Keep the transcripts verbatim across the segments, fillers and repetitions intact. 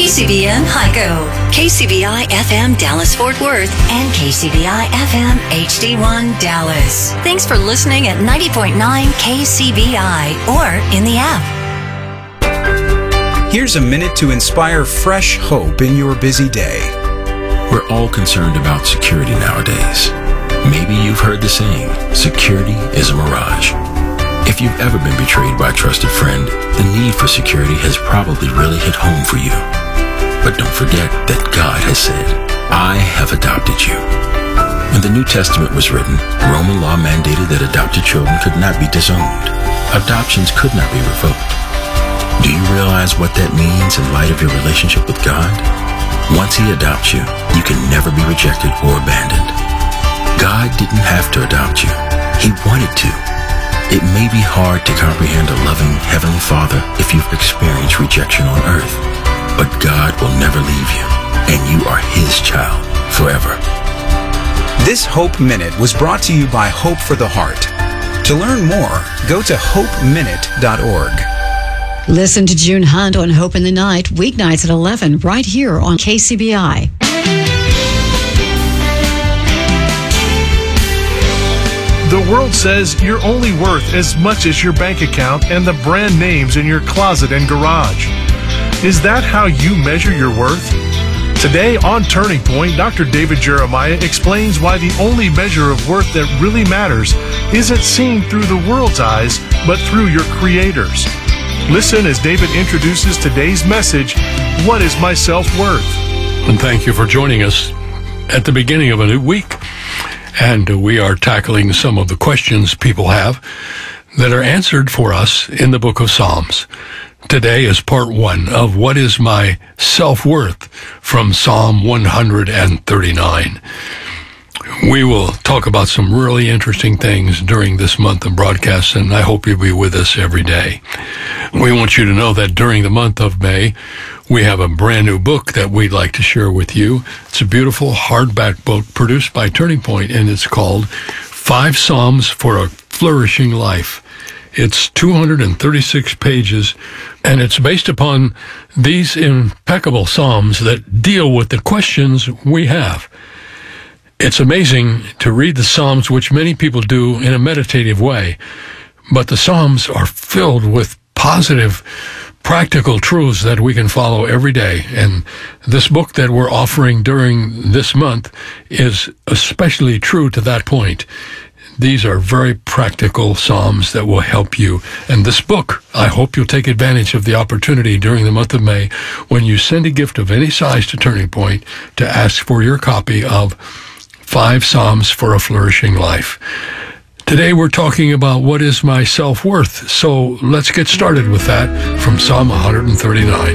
K C B N Hico, K C B I F M Dallas-Fort Worth, and K C B I F M H D one Dallas. Thanks for listening at ninety point nine K C B I or in the app. Here's a minute to inspire fresh hope in your busy day. We're all concerned about security nowadays. Maybe you've heard the saying, security is a mirage. If you've ever been betrayed by a trusted friend, the need for security has probably really hit home for you. But don't forget that God has said, I have adopted you. When the New Testament was written, Roman law mandated that adopted children could not be disowned. Adoptions could not be revoked. Do you realize what that means in light of your relationship with God? Once He adopts you, you can never be rejected or abandoned. God didn't have to adopt you. He wanted to. It may be hard to comprehend a loving Heavenly Father if you've experienced rejection on earth, but God will never leave you, and you are His child forever. This Hope Minute was brought to you by Hope for the Heart. To learn more, go to hope minute dot org. Listen to June Hunt on Hope in the Night, weeknights at eleven, right here on K C B I. The world says you're only worth as much as your bank account and the brand names in your closet and garage. Is that how you measure your worth? Today on Turning Point, Doctor David Jeremiah explains why the only measure of worth that really matters isn't seen through the world's eyes, but through your Creator's. Listen as David introduces today's message, What is My Self-Worth? And thank you for joining us at the beginning of a new week. And we are tackling some of the questions people have that are answered for us in the book of Psalms. Today is part one of What is My Self-Worth from Psalm one thirty-nine. We will talk about some really interesting things during this month of broadcasts, and I hope you'll be with us every day. We want you to know that during the month of May, we have a brand new book that we'd like to share with you. It's a beautiful hardback book produced by Turning Point, and it's called Five Psalms for a Flourishing Life. It's two hundred thirty-six pages, and it's based upon these impeccable psalms that deal with the questions we have. It's amazing to read the Psalms, which many people do in a meditative way, but the Psalms are filled with positive, practical truths that we can follow every day. And this book that we're offering during this month is especially true to that point. These are very practical Psalms that will help you. And this book, I hope you'll take advantage of the opportunity during the month of May when you send a gift of any size to Turning Point to ask for your copy of Five Psalms for a Flourishing Life. Today we're talking about what is my self-worth. So let's get started with that from Psalm one thirty-nine.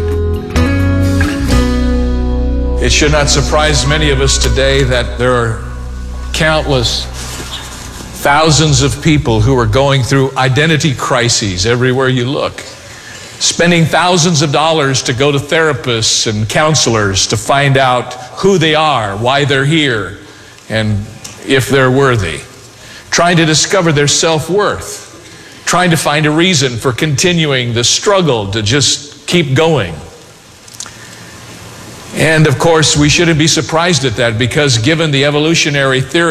It should not surprise many of us today that there are countless thousands of people who are going through identity crises everywhere you look, spending thousands of dollars to go to therapists and counselors to find out who they are, why they're here, and if they're worthy, trying to discover their self-worth, trying to find a reason for continuing the struggle to just keep going. And of course, we shouldn't be surprised at that, because given the evolutionary theory